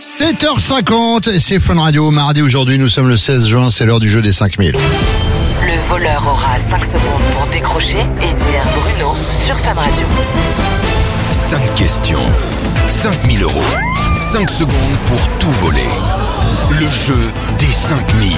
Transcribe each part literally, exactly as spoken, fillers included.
sept heures cinquante, c'est Fun Radio. Mardi aujourd'hui, nous sommes le seize juin, c'est l'heure du jeu des cinq mille. Le voleur aura cinq secondes pour décrocher et dire Bruno sur Fun Radio. cinq questions, cinq mille euros. cinq secondes pour tout voler. Le jeu des cinq mille.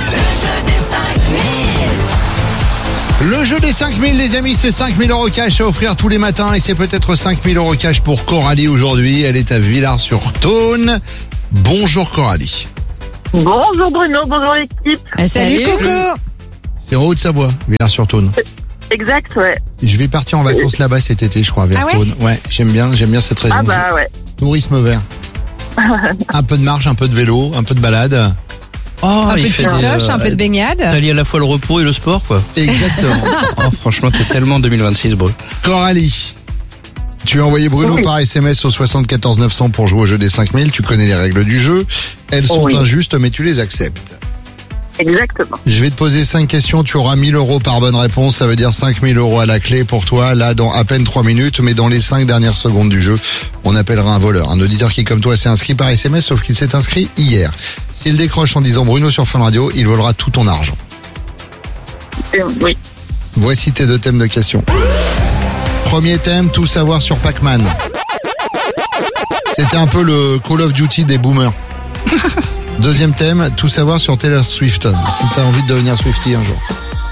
Le jeu des cinq mille, les amis, c'est cinq mille euros cash à offrir tous les matins et c'est peut-être cinq mille euros cash pour Coralie aujourd'hui. Elle est à Villars-sur-Thône. Bonjour Coralie. Bonjour Bruno, bonjour l'équipe. Ah, salut, salut Coco. C'est en Haute-Savoie, Villars-sur-Thône. Exact, ouais. Je vais partir en vacances là-bas cet été, je crois, vers ah ouais Thône. Ouais, j'aime bien, j'aime bien cette région. Ah bah ouais. Tourisme vert. Un peu de marche, un peu de vélo, un peu de balade. Oh, un peu de pistoche, euh, un peu de baignade. T'allies à la fois le repos et le sport, quoi. Exactement. Oh, franchement, t'es tellement deux mille vingt-six, bro. Coralie, tu as envoyé Bruno oui. par S M S au soixante-quatorze neuf cents pour jouer au jeu des cinq mille. Tu connais les règles du jeu. Elles sont oui. injustes, mais tu les acceptes. Exactement. Je vais te poser cinq questions. Tu auras mille euros par bonne réponse. Ça veut dire cinq mille euros à la clé pour toi, là, dans à peine trois minutes. Mais dans les cinq dernières secondes du jeu, on appellera un voleur. Un auditeur qui, comme toi, s'est inscrit par S M S, sauf qu'il s'est inscrit hier. S'il décroche en disant Bruno sur Fun Radio, il volera tout ton argent. Euh, oui. Voici tes deux thèmes de questions. Premier thème, tout savoir sur Pac-Man. C'était un peu le Call of Duty des boomers. Deuxième thème, tout savoir sur Taylor Swift. Si t'as envie de devenir Swiftie un jour.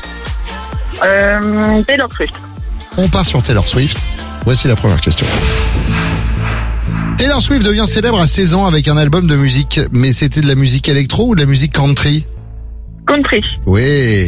Euh, Taylor Swift. On part sur Taylor Swift. Voici la première question. Taylor Swift devient célèbre à seize ans avec un album de musique. Mais c'était de la musique électro ou de la musique country? Country. Oui.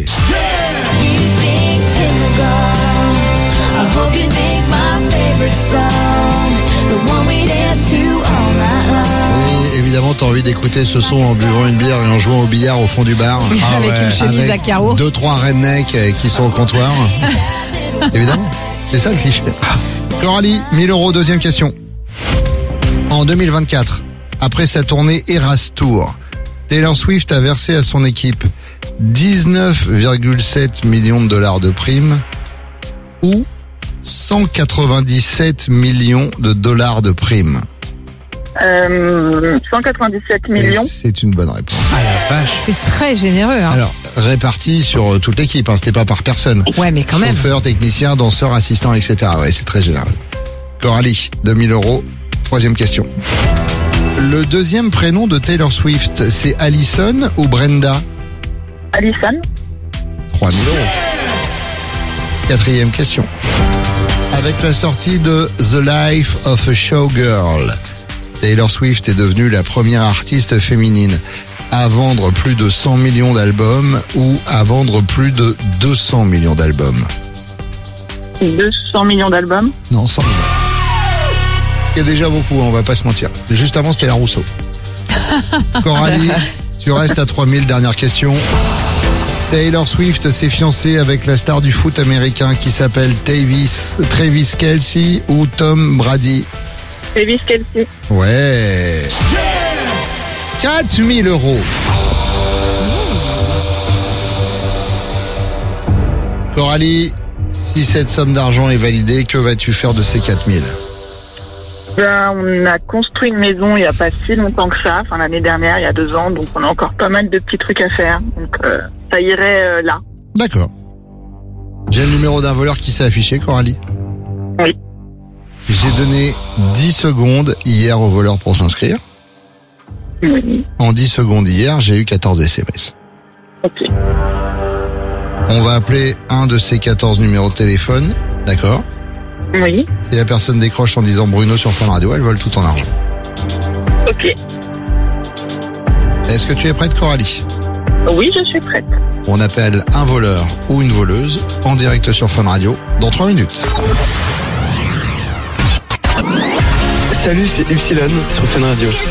Oui, évidemment, t'as envie d'écouter ce son en buvant une bière et en jouant au billard au fond du bar. Ah avec ouais. une chemise avec à carreaux. Deux, trois rednecks qui sont au comptoir. Évidemment, c'est ça le cliché. Coralie, mille euros, deuxième question. En deux mille vingt-quatre, après sa tournée Eras Tour, Taylor Swift a versé à son équipe dix-neuf virgule sept millions de dollars de primes ou cent quatre-vingt-dix-sept millions de dollars de primes. Euh, cent quatre-vingt-dix-sept millions. Et c'est une bonne réponse. Ah la vache. C'est très généreux. Hein. Alors, réparti sur toute l'équipe, hein, c'était pas par personne. Ouais, mais quand même. Chauffeur, technicien, danseur, assistant, et cetera. Ouais, c'est très généreux. Coralie, deux mille euros. Troisième question. Le deuxième prénom de Taylor Swift, c'est Allison ou Brenda? Allison. trois mille euros. Quatrième question. Avec la sortie de The Life of a Showgirl, Taylor Swift est devenue la première artiste féminine à vendre plus de cent millions d'albums ou à vendre plus de deux cents millions d'albums. deux cents millions d'albums? Non, cent millions. Il y a déjà beaucoup, on va pas se mentir. Juste avant, c'était la Rousseau. Coralie, tu restes à trois mille, dernière question. Taylor Swift s'est fiancée avec la star du foot américain qui s'appelle Travis, Travis Kelce ou Tom Brady. Travis Kelce. Ouais. quatre mille euros. Coralie, si cette somme d'argent est validée, que vas-tu faire de ces quatre mille? Ben, on a construit une maison il n'y a pas si longtemps que ça, enfin l'année dernière, il y a deux ans, donc on a encore pas mal de petits trucs à faire, donc euh, ça irait euh, là. D'accord. J'ai le numéro d'un voleur qui s'est affiché, Coralie. Oui. J'ai donné dix secondes hier au voleur pour s'inscrire. Oui. En dix secondes hier, j'ai eu quatorze S M S. Ok. On va appeler un de ces quatorze numéros de téléphone, d'accord? Oui. Si la personne décroche en disant Bruno sur Fun Radio, elle vole tout ton argent. Ok. Est-ce que tu es prête, Coralie? Oui, je suis prête. On appelle un voleur ou une voleuse en direct sur Fun Radio dans trois minutes. Salut, c'est Upsilon sur Fun Radio.